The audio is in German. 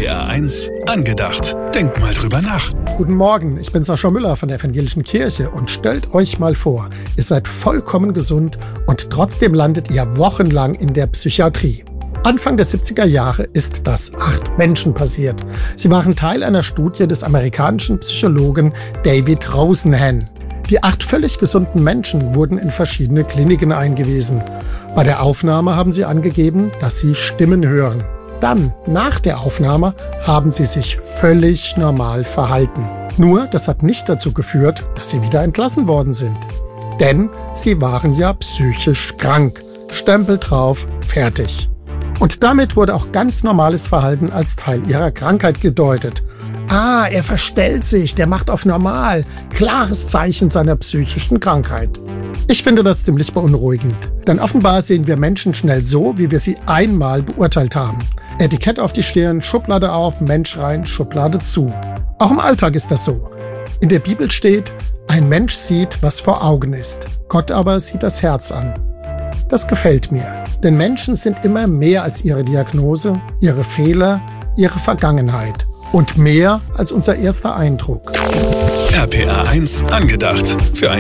RPA 1 angedacht. Denkt mal drüber nach. Guten Morgen, ich bin Sascha Müller von der Evangelischen Kirche und stellt euch mal vor, ihr seid vollkommen gesund und trotzdem landet ihr wochenlang in der Psychiatrie. Anfang der 70er Jahre ist das 8 Menschen passiert. Sie waren Teil einer Studie des amerikanischen Psychologen David Rosenhan. Die 8 völlig gesunden Menschen wurden in verschiedene Kliniken eingewiesen. Bei der Aufnahme haben sie angegeben, dass sie Stimmen hören. Dann, nach der Aufnahme, haben sie sich völlig normal verhalten. Nur, das hat nicht dazu geführt, dass sie wieder entlassen worden sind. Denn sie waren ja psychisch krank. Stempel drauf, fertig. Und damit wurde auch ganz normales Verhalten als Teil ihrer Krankheit gedeutet. Ah, er verstellt sich, der macht auf normal. Klares Zeichen seiner psychischen Krankheit. Ich finde das ziemlich beunruhigend. Denn offenbar sehen wir Menschen schnell so, wie wir sie einmal beurteilt haben. Etikett auf die Stirn, Schublade auf, Mensch rein, Schublade zu. Auch im Alltag ist das so. In der Bibel steht, ein Mensch sieht, was vor Augen ist. Gott aber sieht das Herz an. Das gefällt mir. Denn Menschen sind immer mehr als ihre Diagnose, ihre Fehler, ihre Vergangenheit. Und mehr als unser erster Eindruck. RPA 1 angedacht. Für ein